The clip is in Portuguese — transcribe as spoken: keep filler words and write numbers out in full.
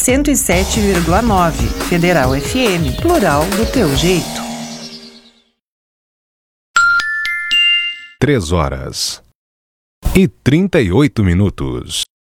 cento e sete vírgula nove. Federal F M, plural do teu jeito. Três horas e trinta e oito minutos.